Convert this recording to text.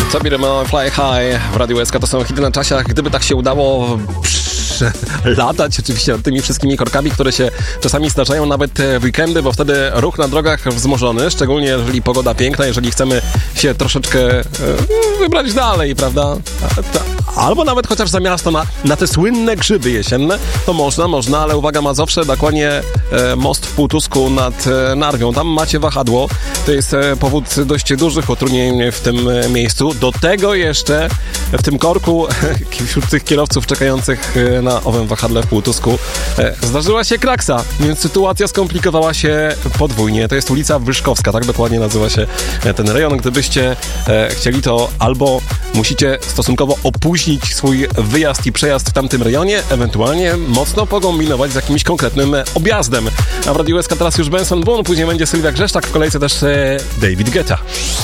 Sabirema Fly High w Radiu SK to są hity na czasiach. Gdyby tak się udało latać oczywiście nad tymi wszystkimi korkami, które się czasami zdarzają nawet w weekendy, bo wtedy ruch na drogach wzmożony, szczególnie jeżeli pogoda piękna, jeżeli chcemy się troszeczkę wybrać dalej, prawda? Albo nawet chociaż za miasto na te słynne grzyby jesienne, to można, ale uwaga, Mazowsze, dokładnie most w Półtusku nad Narwią. Tam macie wahadło. To jest powód dość dużych utrudnień w tym miejscu. Do tego jeszcze w tym korku wśród tych kierowców czekających na owym wahadle w Półtusku zdarzyła się kraksa, więc sytuacja skomplikowała się podwójnie. To jest ulica Wyszkowska, tak dokładnie nazywa się ten rejon. Gdybyście chcieli, to albo musicie stosunkowo opóźnić swój wyjazd i przejazd w tamtym rejonie, ewentualnie mocno pokombinować z jakimś konkretnym objazdem. A w Radiu SK teraz już Benson Boone, później będzie Sylwia Grzeszczak, w kolejce też David Guetta.